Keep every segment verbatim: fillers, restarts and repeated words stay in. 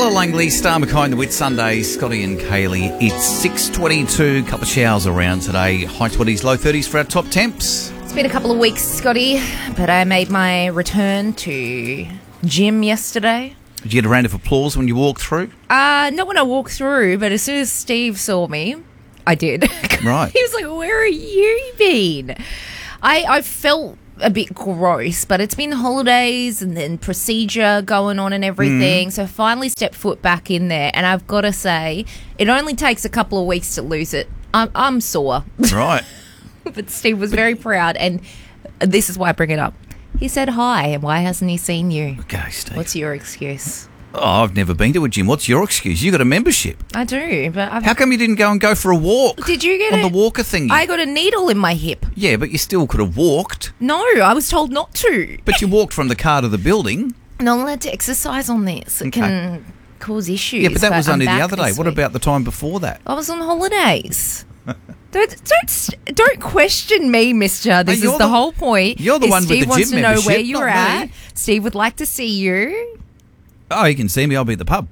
Stella Langley, Star McKay, the Wit Sunday, Scotty and Kaylee. It's six twenty-two, couple of showers around today. High twenties, low thirties for our top temps. It's been a couple of weeks, Scotty, but I made my return to gym yesterday. Did you get a round of applause when you walked through? Uh, not when I walked through, but as soon as Steve saw me, I did. Right. He was like, where are you been? I, I felt a bit gross, but it's been holidays and then procedure going on and everything. Mm. So I finally stepped foot back in there, and I've got to say, it only takes a couple of weeks to lose it. I'm, I'm sore. Right. But Steve was very proud, and this is why I bring it up. He said hi, and why hasn't he seen you? Okay, Steve. What's your excuse? Oh, I've never been to a gym. What's your excuse? You got a membership. I do, but I've... How come you didn't go and go for a walk? Did you get on it? the walker thingy? I got a needle in my hip. Yeah, but you still could have walked. No, I was told not to. But you walked from the car to the building. Not allowed to exercise on this. It Okay. can cause issues. Yeah, but that was I'm only the back other day. this What week. about the time before that? I was on holidays. Don't, don't don't question me, mister. This Hey, is you're the, the- whole point. you're the is one with the Steve wants gym to know membership, where you're not at. me. Steve would like to see you. Oh, you can see me. I'll be at the pub.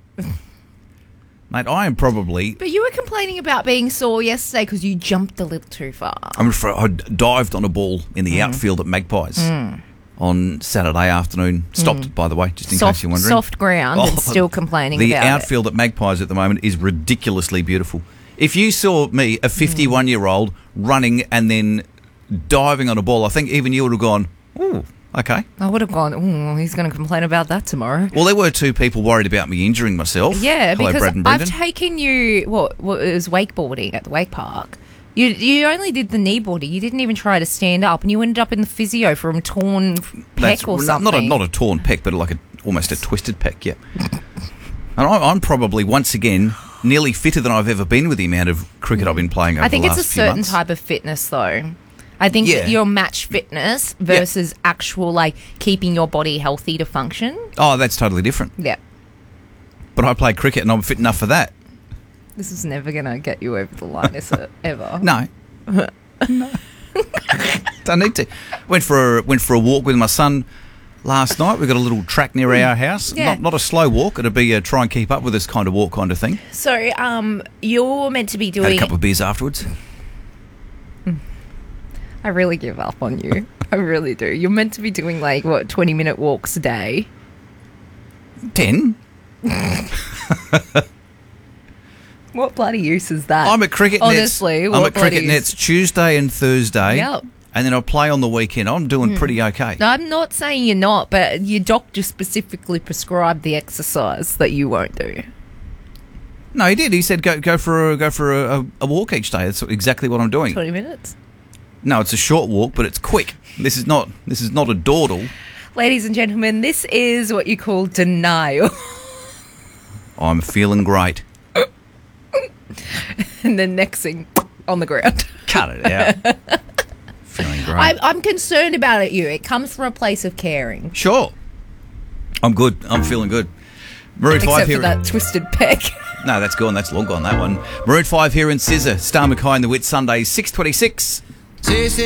Mate, I am probably... But you were complaining about being sore yesterday because you jumped a little too far. I'm afraid I dived on a ball in the mm. outfield at Magpies mm. on Saturday afternoon. Stopped, mm. by the way, just in soft, case you're wondering. Soft ground oh, and still complaining the about it. The outfield at Magpies at the moment is ridiculously beautiful. If you saw me, a fifty-one-year-old, running and then diving on a ball, I think even you would have gone, ooh, okay. I would have gone, ooh, he's going to complain about that tomorrow. Well, there were two people worried about me injuring myself. Yeah, Hello, because Brad and I've Brendan. taken you, what, what, it was wakeboarding at the wake park. You you only did the knee boarding. You didn't even try to stand up, and you ended up in the physio from a torn pec That's, or not, something. Not a, not a torn pec, but like a, almost a twisted pec, yeah. And I, I'm probably, once again, nearly fitter than I've ever been with the amount of cricket I've been playing over I think the it's last a few certain months. type of fitness, though. I think Yeah. that your match fitness versus Yep. actual, like, keeping your body healthy to function. Oh, that's totally different. Yeah. But I play cricket and I'm fit enough for that. This is never going to get you over the line, is it? Ever? No. no. Don't need to. Went for a, went for a walk with my son last night. We've got a little track near our house. Yeah. Not, not a slow walk. It'll be a try and keep up with this kind of walk kind of thing. So, um, you're meant to be Had doing... a couple of beers afterwards. I really give up on you. I really do. You're meant to be doing, like, what, twenty-minute walks a day? Ten. What bloody use is that? I'm at cricket nets. Honestly, I'm what at cricket bloody nets use? Tuesday and Thursday. Yep. And then I play on the weekend. I'm doing pretty okay. No, I'm not saying you're not, but your doctor specifically prescribed the exercise that you won't do. No, he did. He said go go for a, go for a, a walk each day. That's exactly what I'm doing. twenty minutes. No, it's a short walk, but it's quick. This is not this is not a dawdle. Ladies and gentlemen, this is what you call denial. I'm feeling great. And then next thing, on the ground. Cut it out. Feeling great. I, I'm concerned about it, you. It comes from a place of caring. Sure. I'm good. I'm feeling good. Maroon five Except here. for that twisted pec. No, that's gone. That's long gone, that one. Maroon five here in Scissor. Star McKay and the Wit Sunday, six twenty-six.